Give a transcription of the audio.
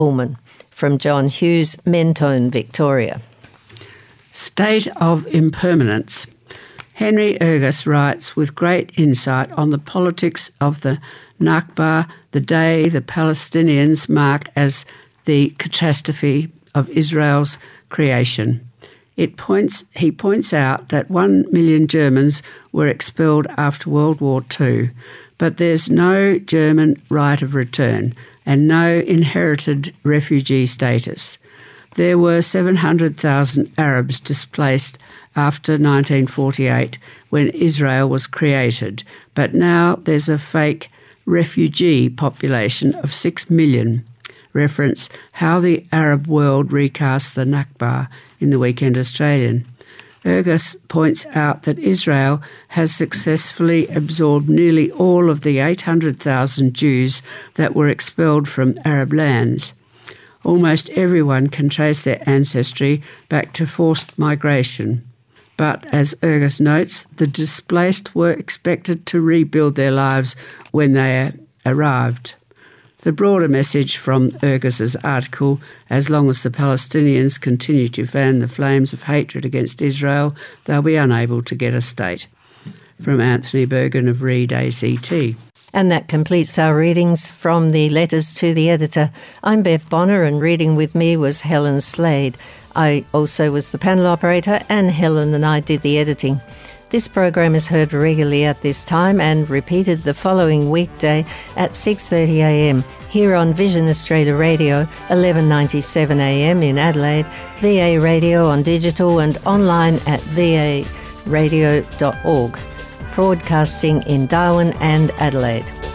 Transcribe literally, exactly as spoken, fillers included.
Ullman from John Hughes, Mentone, Victoria. State of Impermanence. Henry Ergas writes with great insight on the politics of the Nakba, the day the Palestinians mark as the catastrophe of Israel's creation. It points, he points out that one million Germans were expelled after World War Two, but there's no German right of return and no inherited refugee status. There were seven hundred thousand Arabs displaced after nineteen forty-eight when Israel was created, but now there's a fake refugee population of six million. Reference How the Arab World Recast the Nakba in the Weekend Australian. Ergas points out that Israel has successfully absorbed nearly all of the eight hundred thousand Jews that were expelled from Arab lands. Almost everyone can trace their ancestry back to forced migration. But, as Ergas notes, the displaced were expected to rebuild their lives when they arrived. The broader message from Ergas's article, as long as the Palestinians continue to fan the flames of hatred against Israel, they'll be unable to get a state. From Anthony Bergen of Reed A C T. And that completes our readings from the letters to the editor. I'm Bev Bonner, and reading with me was Helen Slade. I also was the panel operator, and Helen and I did the editing. This program is heard regularly at this time and repeated the following weekday at six thirty a m here on Vision Australia Radio, eleven ninety-seven a m in Adelaide, V A Radio on digital and online at v a radio dot org. Broadcasting in Darwin and Adelaide.